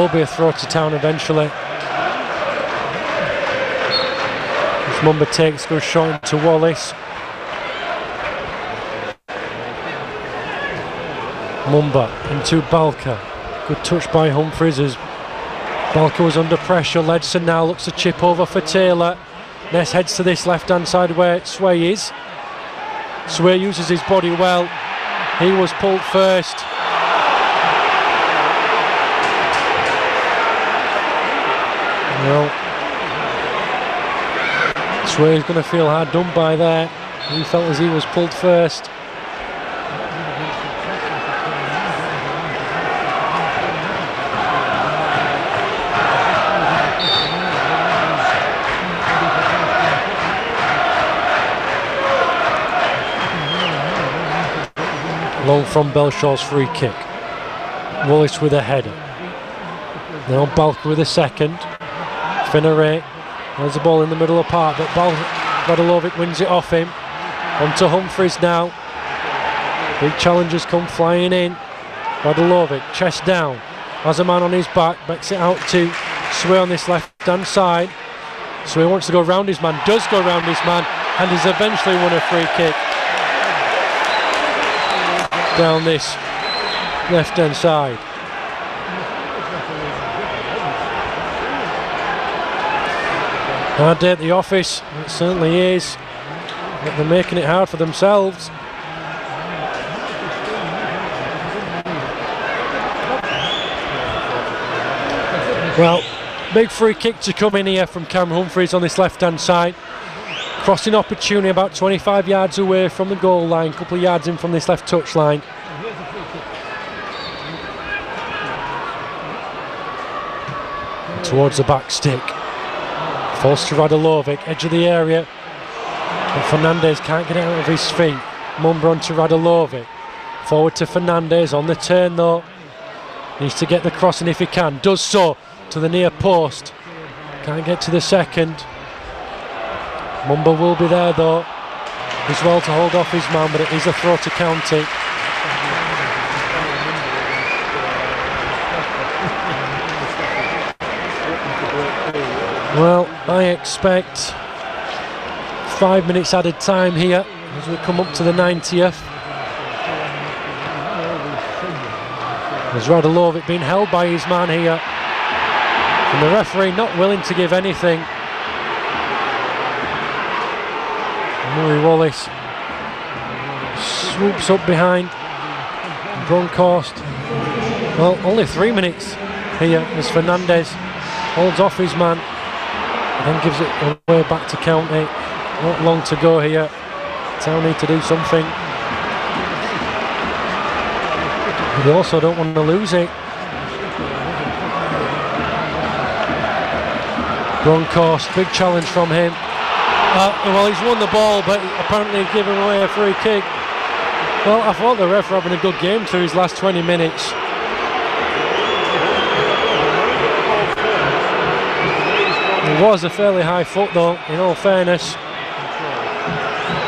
will be a throw to town eventually. As Mumba takes, goes short into Wallace. Mumba into Balka. Good touch by Humphries as Balka was under pressure. Ledson now looks to chip over for Taylor. Ness heads to this left hand side where Sway is. Sway uses his body well. He was pulled first. Well, Sway's going to feel hard done by there. He felt as he was pulled first. Long from Belshaw's free kick. Wallace with a header. Now Balka with a second. Finneray. There's the ball in the middle of the park, but Radolovic wins it off him. On to Humphries now. Big challengers come flying in. Radolovic, chest down. Has a man on his back. Backs it out to Sway on this left hand side. Sway wants to go round his man. Does go round his man. And has eventually won a free kick. Down this left hand side. Hard day at the office, it certainly is, but they're making it hard for themselves. Well, big free kick to come in here from Cameron Humphries on this left hand side. Crossing opportunity about 25 yards away from the goal line, a couple of yards in from this left touch line. Towards the back stick. Falls to Radolovic, edge of the area. But Fernandez can't get it out of his feet. Mumba on to Radolovic. Forward to Fernandez on the turn though. Needs to get the crossing if he can. Does so to the near post. Can't get to the second. Mumba will be there though. As well to hold off his man, but it is a throw to county. Well, I expect 5 minutes added time here as we come up to the 90th. There's Radolovic being held by his man here. And the referee not willing to give anything. Murray Wallace swoops up behind Bronkhorst. Well, only 3 minutes here as Fernandez holds off his man and then gives it away back to County. Not long to go here. Town need to do something. They also don't want to lose it. Bronkhorst, big challenge from him. Well, he's won the ball, but apparently given away a free kick. Well, I thought the ref were having a good game through his last 20 minutes. It was a fairly high foot though, in all fairness.